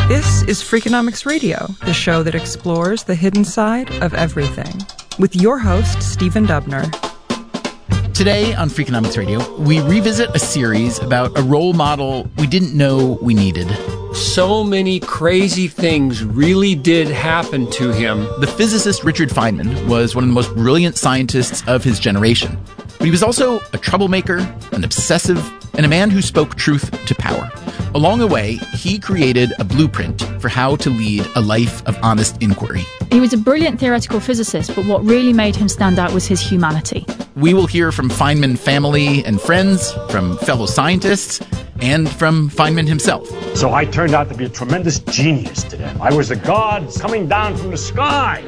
This is Freakonomics Radio, the show that explores the hidden side of everything, with your host, Stephen Dubner. Today on Freakonomics Radio, we revisit a series about a role model we didn't know we needed. So many crazy things really did happen to him. The physicist Richard Feynman was one of the most brilliant scientists of his generation. But he was also a troublemaker, an obsessive, and a man who spoke truth to power. Along the way, he created a blueprint for how to lead a life of honest inquiry. He was a brilliant theoretical physicist, but what really made him stand out was his humanity. We will hear from Feynman family and friends, from fellow scientists, and from Feynman himself. So I turned out to be a tremendous genius to them. I was a god coming down from the sky.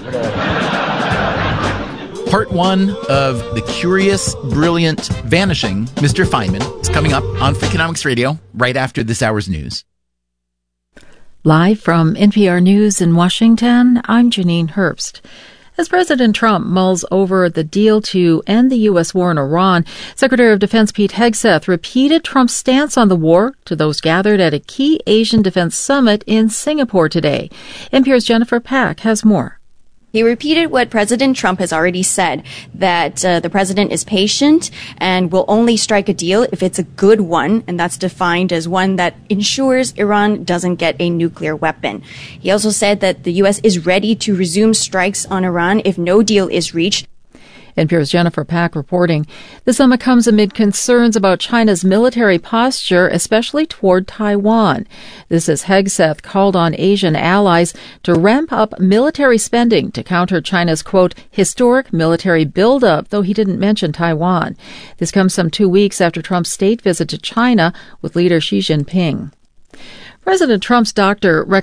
Part one of The Curious, Brilliant, Vanishing Mr. Feynman is coming up on Freakonomics Radio right after this hour's news. Live from NPR News in Washington, I'm Janine Herbst. As President Trump mulls over the deal to end the U.S. war in Iran, Secretary of Defense Pete Hegseth repeated Trump's stance on the war to those gathered at a key Asian defense summit in Singapore today. NPR's Jennifer Pack has more. He repeated what President Trump has already said, that the president is patient and will only strike a deal if it's a good one, and that's defined as one that ensures Iran doesn't get a nuclear weapon. He also said that the U.S. is ready to resume strikes on Iran if no deal is reached. NPR's Jennifer Pack reporting. The summit comes amid concerns about China's military posture, especially toward Taiwan. This as Hegseth called on Asian allies to ramp up military spending to counter China's, quote, historic military buildup, though he didn't mention Taiwan. This comes some 2 weeks after Trump's state visit to China with leader Xi Jinping. President Trump's doctor